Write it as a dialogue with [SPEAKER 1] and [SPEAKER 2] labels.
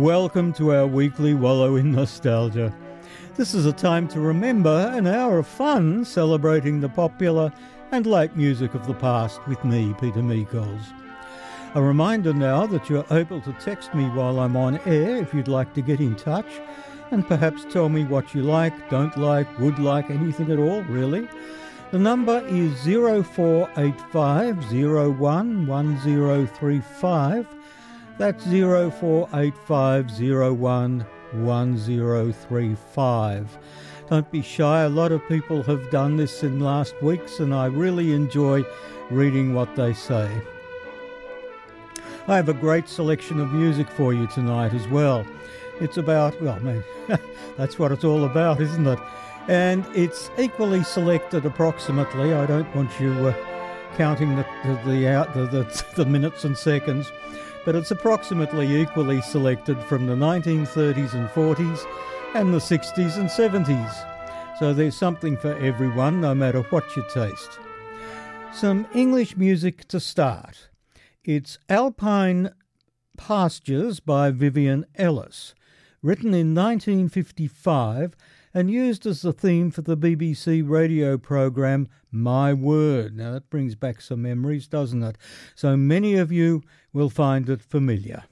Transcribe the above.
[SPEAKER 1] Welcome to our weekly Wallow in Nostalgia. This is a time to remember an hour of fun celebrating the popular and late music of the past with me, Peter Meikols. A reminder now that you're able to text me while I'm on air if you'd like to get in touch and perhaps tell me what you like, don't like, would like, anything at all, really. The number is 0485 01 1035. That's 0485 01 1035. Don't be shy. A lot of people have done this in last weeks and I really enjoy reading what they say. I have a great selection of music for you tonight as well. It's about, well, man, that's what it's all about, isn't it? And it's equally selected approximately. I don't want you counting the minutes and seconds, but it's approximately equally selected from the 1930s and 40s and the 60s and 70s. So there's something for everyone, no matter what your taste. Some English music to start. It's Alpine Pastures by Vivian Ellis, written in 1955 and used as the theme for the BBC radio programme My Word. Now that brings back some memories, doesn't it? So many of you will find it familiar.